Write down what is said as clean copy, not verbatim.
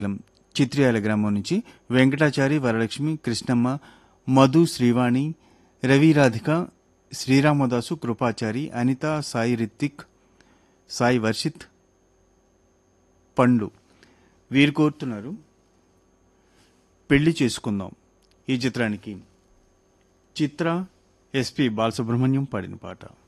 చిత్రియాల గ్రామం నుంచి వెంకటాచారి, వరలక్ష్మి, కృష్ణమ్మ, మధు, శ్రీవాణి, రవి, రాధిక, శ్రీరామదాసు, కృపాచారి, అనిత, సాయి రిత్విక్, సాయి వర్షిత్, పండు వీరు కోరుతున్నారు పెళ్లి చేసుకుందాం ఈ చిత్రానికి. చిత్ర, ఎస్పి బాలసుబ్రహ్మణ్యం పాడిన పాట.